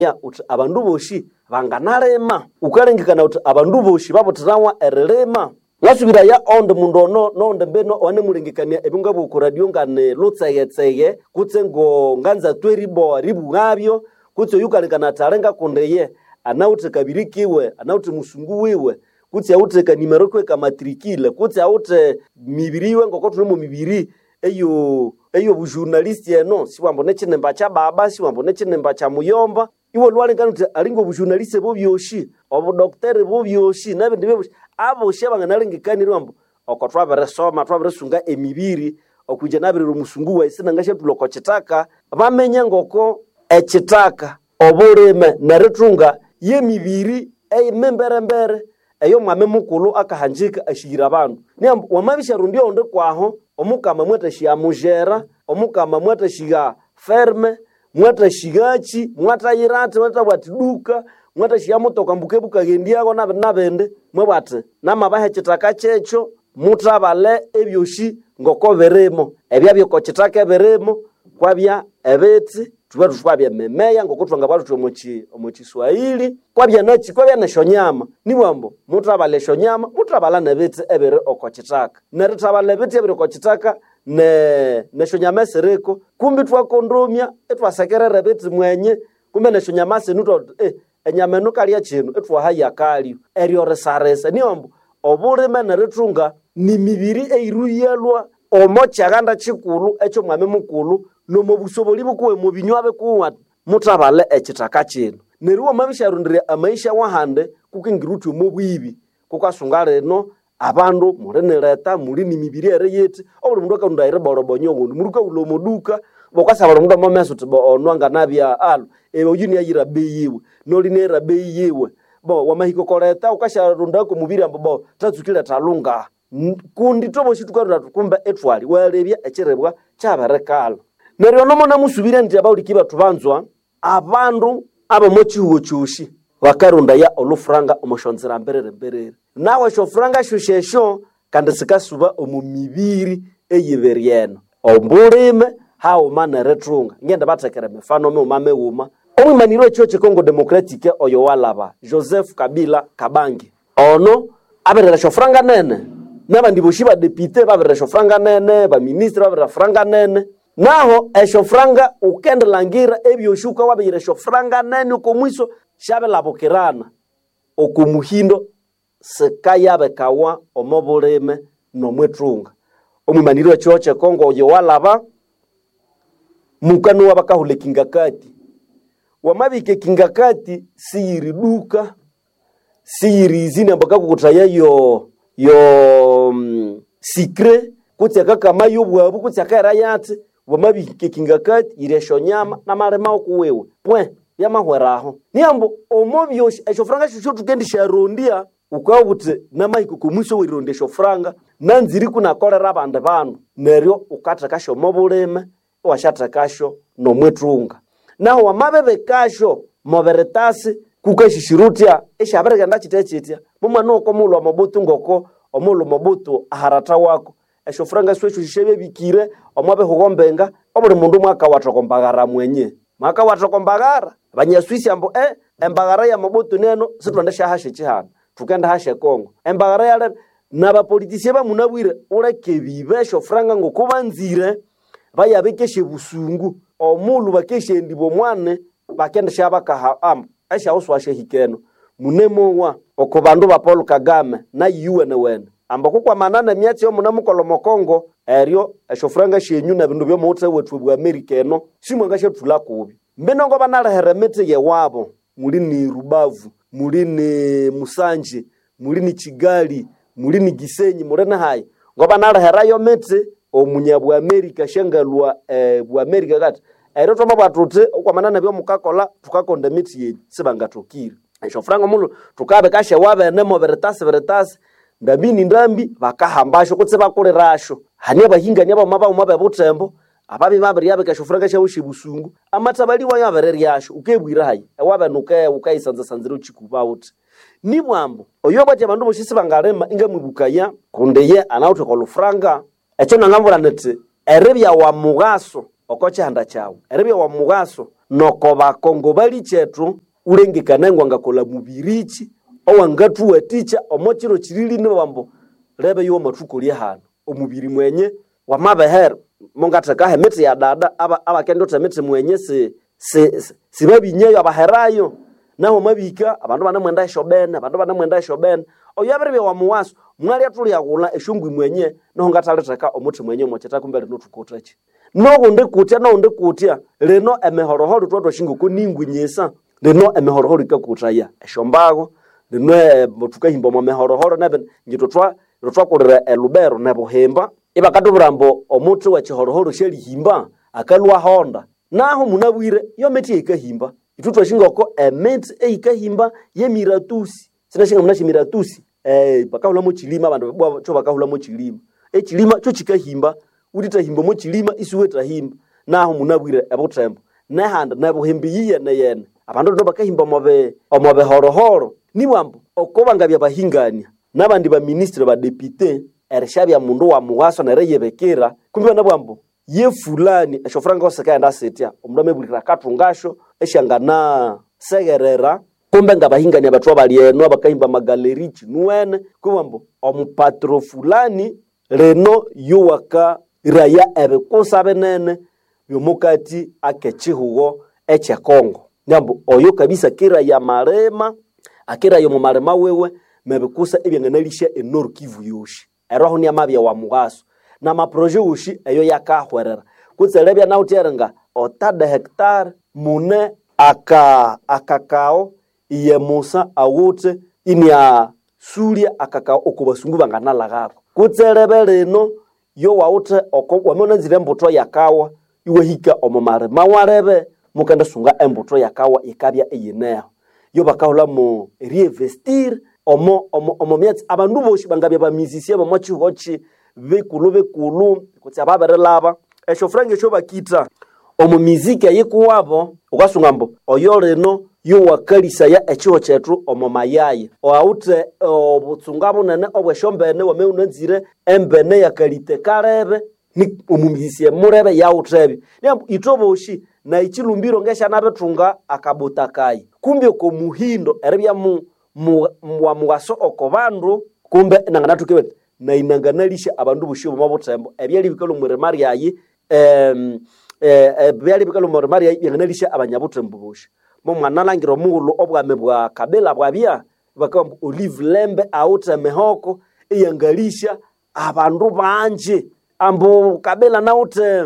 ya uti abandu boshi banganalema ukalengekana uti abandu boshi babutirawa erilema ngasubira ya onde mundu ono nonde mbeno wane mulengekania ebinga bwo radio ngane lutsayetseye kutsengo nganza tweribo ribugabyo kutso yukalengana talenga kondeye anauti kabirikiwe anauti musungu wiwe kutsi auti kanimero kwe kamatrikile kutsi auti mibiriwe ngoko tulimo mibiri eyo bujournaliste eno siwambo nechinemba cha baba siwambo nechinemba cha muyomba iwo lwalengana uti alingo bujournaliste bobyoshi obu docteur bobyoshi nabindi byoshi abo sheba ngalengekani rwambo okotwa beresoma twa beresunga emibiri okuje nabiriro musungu wa isina ngashe tuloko chitaka bamenya ngoko echitaka obureme naretunga yemibiri membere eyo mwame mukulu akahanjika ashira abantu niambo wamabisha rundio onde kwaho omukama mwatashia mujera omukama mwatashia ferme mwatashigachi mwatayirate mwatawatiduka mwatashia motoka mbukebuka gendiago nabende mwabate namabahe chitaka checho mutabale ebyoshi ngoko beremo ebyabyo ko chitaka beremo kwabya ebeti tubatu twabya memeya ngoko twanga batu omochi Swahili kwabya na shonyama niwambo mutabale shonyama mutabala nebeti ebere okochitaka neretabale nebeti ebere okochitaka ne shonyama sereko kumbi twakondomya etwasekerere beti mwenye kumbe ne shonyama senuto enyama nukalia chino etwahaya kali eryo resaresa niwambo obulime neretunga ni mibiri eiruyelwa omochaganda chikulu echo mwame mukulu no mubusoboli bukuwe mu binywabe kuwa mutabale echitaka chino neruwo mabisharundire amaisha wahande kukingirutu mu bwibi kukasungale no abandu mureneleta muri ni mibiri ere yeti obuli mundu akunda ire borobonyongo muruka ulomoduka bokasabala mundu amameso tibo onwanga nabya alo oyuni yira beyiwe no linera beyiwe bo wamahiko koleta ukasharunda ko mubiri ambo tazukira talunga kundi tobo shitukarura tukumba etwali walebya echirebwa chabarekala neryo nomona musubira ndi abawuli kiba tubanzwa abandu abo mochihuo chushi wakarunda ya olufranga omoshonzera mberere nawe shofranga shushesho kandi sikasuba omumibiri eyiberieno ombulime hawo maneretunga ngenda batekere mefano mumame wuma omwimaniro choche Congo Democratique oyo walaba Joseph Kabila Kabange ono aberera shofranga nene nabandi boshiba depute baberera shofranga nene ba ministre baberera franga nene naho eshofranga ukendelangira ebyoshuka wabire shofranga nene ko mwiso shabe labokirana okumuhindo sekayabe kawa omobuleme no mwetunga omwimaniro choche Kongo oyo walaba mukanu wabakahule kingakati wamabike kingakati siyiriduka siyirizina bakakutaya yo sikre kutsaka kama yobwabu kutsaka erayati wamabike kingakati ireshonyama na marema okuwewe point yamahweraho niambo omobyoshi eshofranga shisho tukendisha rondia ukawute namahiko kumuso wirondesho franga nanziri kuna kolera abande banu neryo ukatakasho mobuleme washatakasho no mwetunga naho wamabebe kasho moberetasi kukashishirutia eshaberega ndachitechetia mumwana okomulo amabutu ngoko omulo mabutu aharata wako eshofranga swesho shishebe bikire omwabe hugombenga obuli mundu mwaka watokombagara mwenye mwaka watokombagara banyaswisi ambo embagara ya mabutu neno sitwandesha hashe chihana tukenda hashe Kongo embagara yale nabapolitisiye bamunabwire ureke bibesho franga ngokubanzire bayabekeshe busungu omulu bakeshe ndibo mwane bakenda shabaka esha uswashe hikeno munemo wa okobandu ba Paul Kagame na UN wene ambako kwa manana myatsi yo munamukolo mokongo eryo eshofranga shenyu na bindu byo mutse wetwe bwa America eno simwanga shetula kubi mbenongo banala mete ye wabo muri ni Rubavu muri ni Musanje muri ni Kigali muri ni Gisenyi muri na hayi ngoba nala yo mete omunyabwa America shengalwa bwa America kati ero toma batute kwa manana byo mukakola tukakonda miti ye sibangatokira eshofranga mulu tukabe kashe wabe nemo veritasi ndabini ndambi bakahambasho kutse bakorerasho hane bahinga nyaba maba umabe butembo ababi babiri yabe kashofranga cyawo shibusungu amatabali wa yabereri yasho ukebwira hayi wabe nuke ukayisanza sanziro chikuba uti ni bwambo oyoba tya bandu boshisi bangarema inga mwibukaya kundeye anauto kolufranga echo nangambura nete erebya wa mugaso okocha handa chawo erebya wa mugaso noko bakongo bali chetu ulengekana ngakola mubirichi owangatuwa ticha omochiro chirili ne bambo lebe yo matukolie hano omubiri mwenye wa mabeher mongataka hemete ya dada abakendo temete mwenye si babinyeyo abaherayo naho mabika abantu banamwenda shobene oyabere wa muwaso mwali atuli yakula eshungwi mwenye no ngataleteka omuti mwenye mocheta kumbele no tukotachi no nde kutya leno emehorohoro twatwa shinguko ningwinyesa leno emehorohoro ikakutaya eshombago leno mutukahimba mu mehorohoro nabe ngitotwa kulira elubero nebohemba ibakatu burambo omuti wa chihorohoro sheli himba akalwa honda naho munabwire yo meti ikahimba itutwa shingoko emeti ikahimba ye miratusi sinashinga munashi miratusi bakahula mu chilima abantu bwa cyo bakahula mu chilima chilima cyo chikahimba udita himba mu chilima isuweta himba naho munabwire abotembo nahanda nabohembi yiye nayene abantu ndo bakahimba omabe horohoro niwambo okobanga bya bahingania nabandi ba ministre ba député erishabya mundu wa muwaso nereyebekera kumbe nabwambo ye fulani eshofranga osakaenda setia omudame bulira katungasho eshangana segerera kumbe ngabahingania abatwa balieno bakahimba magalerichi nuwene kubambo omupatro fulani reno yuwaka iraya ebekusa benene byomukati akechihugo eche Kongo nyambo oyo kabisa kira ya marema akira yo marema wewe mebekusa ebyanganalisha Nord Kivu yoshi eroho ni amabya wa mugaso na maproje ushi eyo yakahwerera kutselebya na uterenga otada hectare mune akakao iye Musa awute inya sulia akakao okubasungu banganala gako kutselebe leno yo waute wamona zile mbuto yakawa iwe hika omomare mawarebe mukanda sunga embuto yakawa ikabya eyineho yo bakahula mu reinvestir omo miatsi abandu boshi bangabya ba musicien ba machihochi bekulu kutsi ababere laba eshofrange sho bakita omo muziki ayikuwabo ukasungambo oyo reno yo wakalisa ya echiho chetu omo mayaye oaute obutsungabo nene obweshombene wameunanzire embene yakalite karebe ni omumizisye murebe yautebe nyambo itoboshi na ichilumbiro ngesha nabetunga akabutakai kumbe ko muhindo erebya wa mugaso okobandu kumbe nangana tukebe na inanganalisha abandu bushibo mabotembo ebyali bikalo muremari yayi byali bikalo muremari yayi yanganalisha abanyabotembo bushi mo mwana langiro mulu obwame bwa kabela bwabya bakamba Olive Lembe auta mehoko eyangalisha abandu banje ambo kabela naute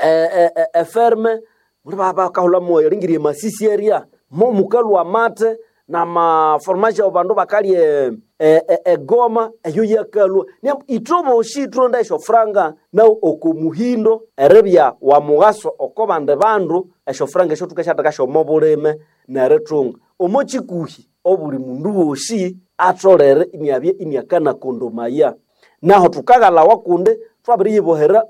ferme baba kahula moyo ringiri masisi area mo mukalwa mate na ma formation abandu bakali Goma eyo yakalwa ni itobo shitro ndasho franga na okumuhindo erebya wa mugaso okobande bandu esho franga esho tukashata sho moboleme na retunga omochikuhi obuli mundu woshi atolere imyabye imyakana kondomaya naho tukagala wakunde twabiri yibohera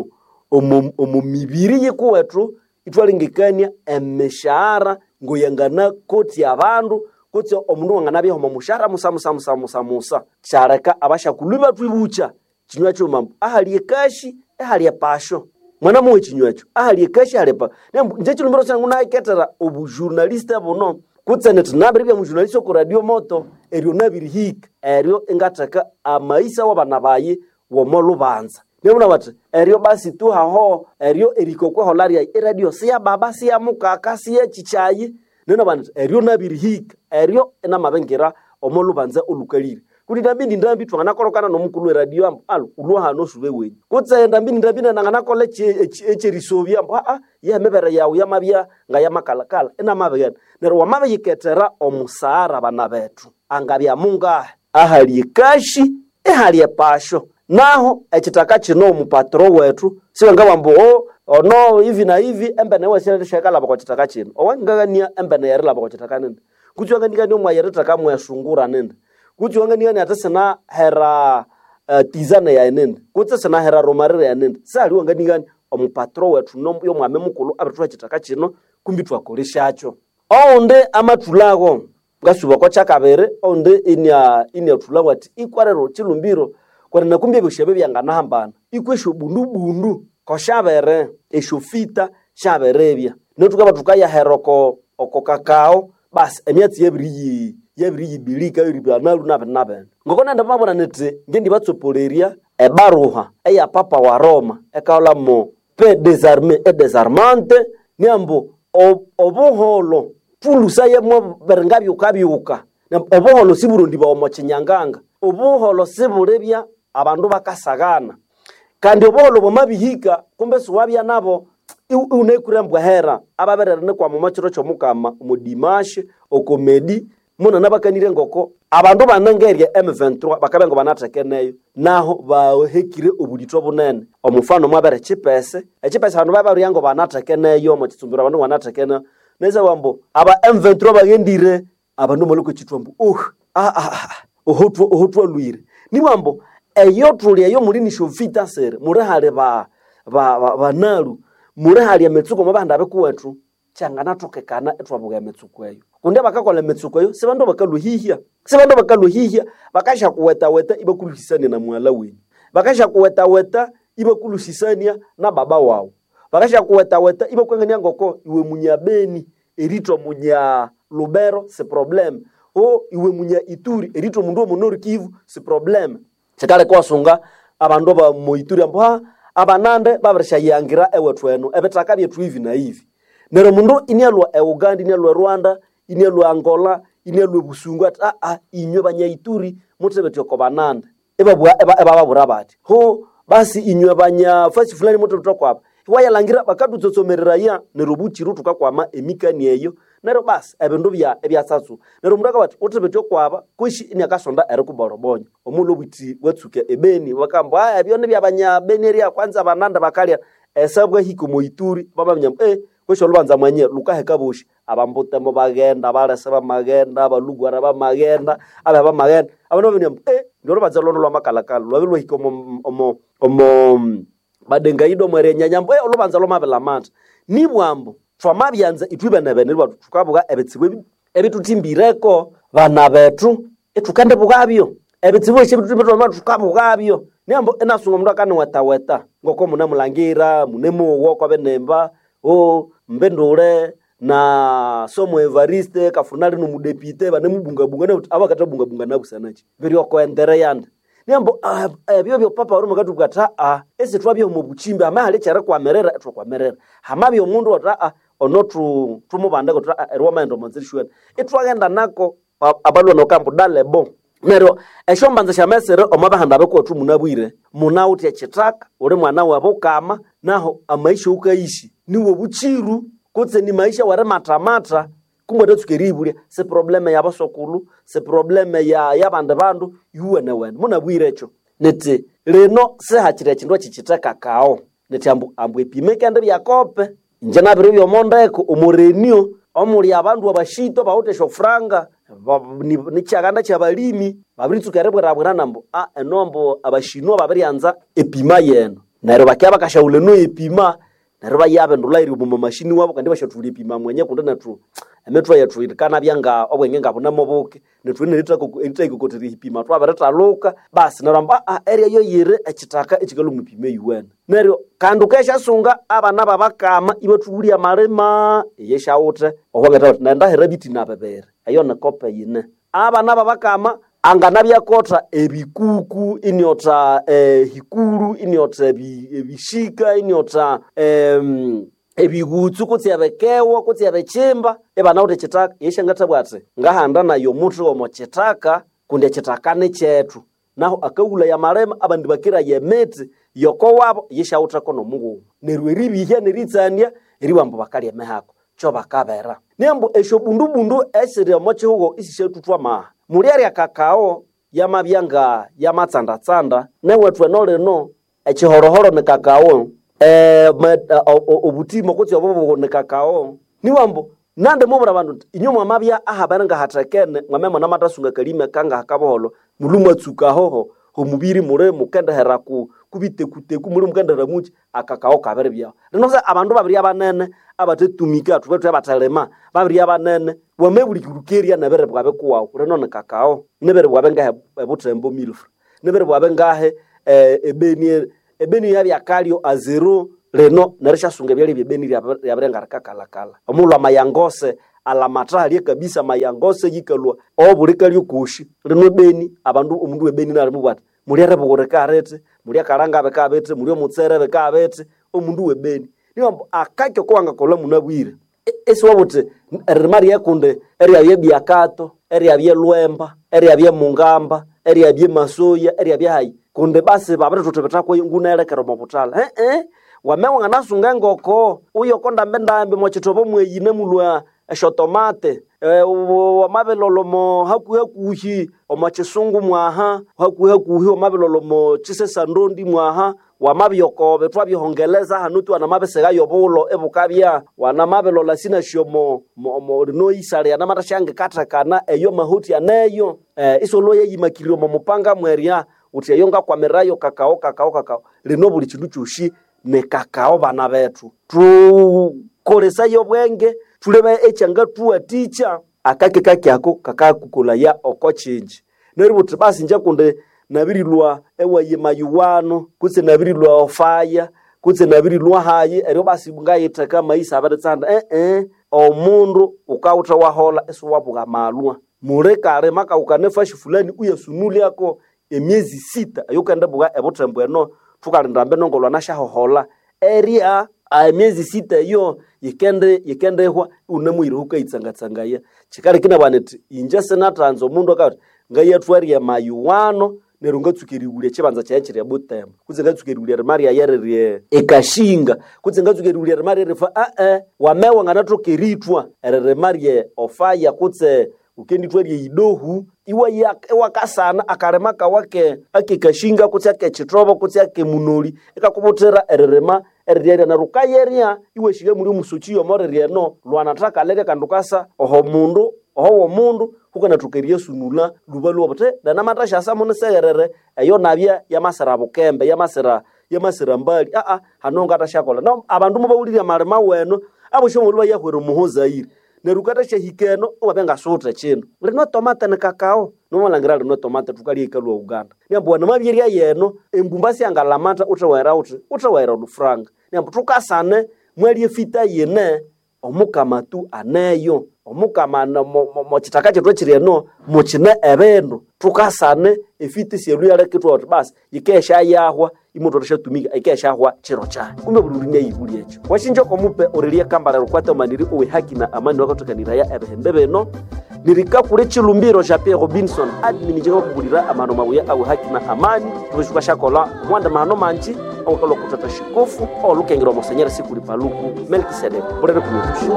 omo mibiri yekuwetu itwalingikania emeshahara ngoyangana koti abandu kutse omundu wanganabye homo mushara musa chareka abasha kuluba twibucha chinywacho mambo ahali kashi ahali pasho mwana mwe chinywacho ahali kashi ahali pa nje chilumbiro changu na iketera obu journaliste abono kutse netinabiri bya mu journaliste ko radio moto eryo nabiri hik eryo ingataka amaisa wabana baye wo molubanza nemuna bati eryo basi tu haho eryo erikokwe holaria radio siya baba siya mukaka siya chichayi nena bantu eryo nabiri hik eryo ena mabengira omolubanza olukalire kuti ndambi twangana kolokana nomukulu radio ambo ulwa hano sube wenyi kutse ndambi nangana kole echerisobi ambo ye mebere yawo yamabya ngaya makalakala ena mabegana nero wamabe yiketera omusara bana betu angabya munga ahali kashi ehali pasho naho echitaka chino omupatro wetu sibanga bambo no hivi na hivi embene wesele shekala bako chitaka chino owangagania embene yarila bako chitaka nende kuti wangania ni mwayereta kamwe yashungura nende kuti wangania ni atasena hera tizana ya nende kuti sena hera romarere ya nende sali wangania omupatro wetu nombo yo mwame mukulu abetwa chitaka chino kumbi twakoleshacho onde amatulago ngasuba kwa chakabere onde inya tulago ati ikwarero chilumbiro kwa nakumbye bishebe byanganahambana ikwesho bundu koshabere eshofita shaberebya netukaba tukaya heroko oko kakao bas emyatsi yebiri bilika yiribanalu nabe ngokona ndamabona nete ngendi batsopoleria ebaruha eya papa wa Roma ekaola mo pe désarmer et désarmante nyambo obuholo pulusa yemwe berengabi ukabiuka obuholo siburundi ba omochinyanganga obuholo siburebya abandu bakasagana kandi obuholo bomabihika kumbe suwabya nabo unekurembwa hera ababererane kwa mumachiro chomukama umudimashe okomedi muna nabakanire ngoko abandu banangerye M23 bakabengo banatekeneyo naho bahekire obudito bunene omufano mwabere chipese abandu babaryango banatekeneyo mu kitsumbura abandu banatekene neza wambo aba M23 bagendire abandu moloko chitwambu ohotwa luire ni wambo eyo tuli eyo mulini shofita sere muri hale banalu muri hali emetsuko mabanda abekuwetu changana tokekana etwabuga emetsuko eyo kunde bakakola emetsuko eyo sebandu bakaluhihia bakasha kuweta ibakuluhisania na mwala weni bakasha kuweta ibakuluhisania na baba wao bakasha kuweta ibakwengania ngoko iwe munyabeni erito munya Lubero c'est problème iwe munya Ituri erito mundu monori Kivu c'est problème chakale kwa sunga abandu ba mu Ituri ambo abanande babarisha yangira ewetwenu ebetaka byetu hivi na hivi nero mundu inialwa Uganda inialwa Rwanda inialwa Angola inialwa Busungu inywe banya-Ituri mutebetyo ko banande ebababura bati basi inywe banya fasi fulani mutu kwapa wayalangira bakadutsomerera ya nero buchiru tukakwama emikani eyo nero basi ebindu ebyatsatsu nero mundaka bati utebetyo kwaba kushi inyakasonda erikuborobonyo omulo biti watsuke ebeni bakamba ebyone byabanya beneria kwanza bananda bakalya esabwe hiko mu Ituri babanya kwesho lubanza mwanye lukaheka bushi abambuta mo bagenda barasaba magenda balugwara ba magenda aba magenda abantu banyam ndoro bazalono lwa makalakala lwa hiko omo badenga ido mwere nyanyambo olubanza lo mabela manta ni bwambo twamabyanza itwibe nabene lwa tukabuga ebetsibwe ebitutimbireko bana betu etukande bugabyo ebetsibwe shebitutimbireko tukabugabyo nyambo enasunga mundu akane weta ngoko munamulangira munemu woko benemba mbendole na somo Evariste kafunali no mudepite bane mubunga na abakata bunga nabusanachi biri ko endere yanda nyambo byo papa uri mugatu bwata ese twabyo mu buchimbe amahale cyara kwa merera hamabyo mundu wata onotu tumubanda ko eroma ndo manzishwe etwagenda nako abalwa no kampo dalebo nero eshombanza shamesere omabahanda bako tumunabwire munauti ekitaka uri mwana wabo kama naho amaisha ukaishi niwo buchiru kutse ni maisha ware matamata kumwede tukeribulia se probleme ya basokulu se probleme ya bandu yuwe na wena munabwire echo neti leno se hakire kindwa kikitaka kao neti ambu epimeke ande byakope nje nabire byo mondeko umurenio omuli abandu abashito bautesho franga ni chaganda cha balimi babritsukerebwe rabwera nambo enombo abashino babiryanza epima yeno nero bakyaba kashauleno epima nero bayabe ndulairi mu mashini wabo kandi bashatuli epima mwenye kundana tu emetwa yatu irikana byanga obwenge ngabona moboke netu nitako koteri epima twabereta loka basi naramba area yo yire ekitaka ekikalu mupime yuwena nero kandu kesha sunga abana babakama ibatulia marema yeshaute okwangata nanda herabiti nabebere ayona kope yine abana babakama angana byakota ebikuku iniota hikuru iniota ebishika iniota ebigutsu kutsi abekewo kutsi abechimba ebana ute chitaka yeshangata bwate ngahanda nayo mutu omo chitaka kunde chitakane chetu naho akaula ya marema abandi bakira yemete yoko wabo yeshauta kono mungu nerweribihe neritsania eriwambo bakali emehako cho bakabera nembo esho bundu esere omoche hugo isishetutwa ma muliari kakao yamabyanga yamatsanda newetwe noleno echihorohoro ne kakao obutimo kutsi obobo ne kakao niwambo nande mubura bandu inyuma mabya ahabaranga hatakene mwamema namatasunga kalime kanga hakaboholo mulumwa tsuka hoho homubiri mure mukenda heraku kubitekuteku muri mukenda ramuchi akakao kabere bya rinoze abandu babiri abanene abatetumika tubetu abatalema babiri abanene wamebulikirukeria nabere bwabe kuwa rino ne kakao nebere bwabe nga ebutembo milfra nebere bwabe nga ebeni yabya kalio a 0 leno narishasunga byali byebeni lyabirengarika kalakala omulwa mayangose alamata aliye kabisa mayangose yikalwa obulika lyokushi lino beni abandu omundu webeni nali mubwata muri arabugoreka arete muri akaranga bekabete muri omutsere bekabete omundu webeni niyo akakyo kwanga kola munabwire esi wabote erimari yakunde eri bye byakato eri bye lwemba eri bye mungamba eri bye masoya eri bye hayi kunde basi babere tutebeta ko ngunelekero mobutala wamewa nganasunga ngoko uyo konda mbendambe mochitobo mweyine mulwa eshotomate wamabelolomo hakuhi omachisungu mwaha hakuhi omabelolomo chisesandondi mwaha wamabyokobe twabihongeleza hanutu anamabesega yobulo ebukabya wanamabelola sina shomo no isale anamatashanga katakana eyo mahuti aneyo isolo yeyimakirio mupanga mweria uti yonga kwa merayo kakao lino buli chindu chushi ne kakao bana betu tukolesa yobwenge tulebe echanga tuwa teacher akake kakyako kakakukula ya okochinji neributi basi nje kunde nabirilwa ewaye mayuwano kutse nabirilwa ofaya kutse nabirilwa hayi ero basi ngayitaka maisa abatsanda omundu ukawuta wahola esuwabuga malwa murekare maka ukanefashi fulani uyasunuli yako emyezi 6 ayokanda buga ebotembo eno tukalinda mbenongolwa nashahola area emyezi 6 yo yikende hwa unamuire hukaitsangatsangaya chikari kina baneti inje senatanzo mundu akati ngayatwari ya mayuwano nerungatsukiriwule chibanza chayachiri botembo kutse ngatsukiriwule mari ya yerere ekashinga kutse ngatsukiriwule mari refa wamewa nganatokeritwa erere mari ofaya kutse ukenditwari idohu iwa kasana akaremaka wake akikashinga kutse akechitobo kutse akemunoli ekakubotera ererema erere na rukayeria iwe shige muri musuchiyo morere no lwanataka leke kandukasa oho mundu hukana tukerie sunula lubalu obote dana matasha samone segerere eyo nabya yamasera bukembe yamasera mbali hanonga tashakola no abandu mubawulira marema weno abushomo luba yahwero muhoza iri nerukata shehikeno obabenga sote chino lino tomate ne kakao no malangira lino tomate tukali ikalwa Uganda nyambo na mabyeria yeno embumbasi angalamata utawera lufranga nyambo tukasane mwali efita yene omukamatu aneyo omukamana mochitakache twechireno mochine ebendo tukasane efiti sielu yale kitwa basi yikesha yahwa imotoresha tumika ikesha yahwa chiro cha kumbe bulurinya yibuli echo washinjo komupe orelia kambara rukwata maniri uwe haki na amani wakotokanira ya ebehembebe no nirika kure chilumbiro cha Pierre Robinson admin jengo kubulira amano mabuya au haki na amani tubishuka shakola mwanda mahano manchi au kalo kutata shikofu au lukengiro monseigneur sikuli paluku Melkisedek burere kumyutusha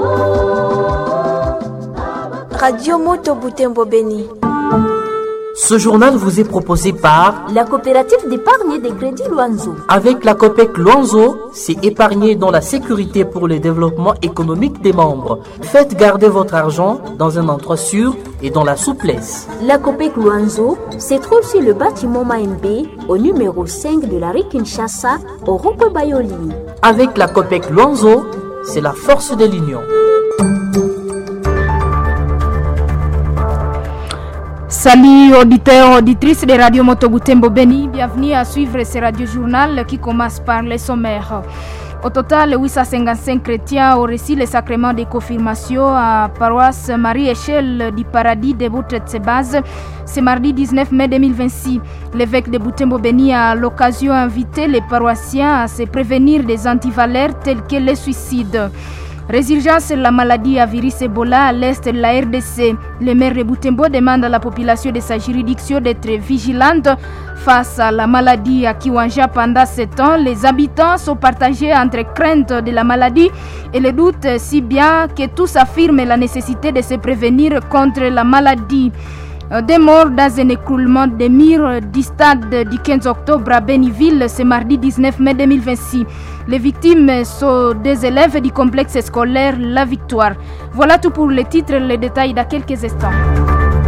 Radio Moto Butembo Beni. Ce journal vous est proposé par la coopérative d'épargne et de crédit Luanzo. Avec la COPEC Luanzo, c'est épargner dans la sécurité pour le développement économique des membres. Faites garder votre argent dans un endroit sûr et dans la souplesse. La COPEC Luanzo se trouve sur le bâtiment Maembe au numéro 5 de la rue Kinshasa au rond-point Bayoli. Avec la COPEC Luanzo, c'est la force de l'union. Salut auditeurs, auditrices de Radio Moto Butembo Beni, bienvenue à suivre ce radio-journal qui commence par les sommaires. Au total, 855 chrétiens ont reçu le sacrement de confirmation à paroisse Marie-Échelle du Paradis de Boutetsebaz ce mardi 19 mai 2026. L'évêque de Butembo Beni a à l'occasion invité les paroissiens à se prévenir des antivaleurs tels que les suicides. Résurgence de la maladie à virus Ebola à l'est de la RDC. Le maire de Butembo demande à la population de sa juridiction d'être vigilante face à la maladie à Kiwanja pendant 7 ans. Les habitants sont partagés entre crainte de la maladie et le doute, si bien que tous affirment la nécessité de se prévenir contre la maladie. Des morts dans un écroulement des murs du stade du 15 octobre à Béniville ce mardi 19 mai 2026. Les victimes sont des élèves du complexe scolaire La Victoire. Voilà tout pour les titres, les détails dans quelques instants.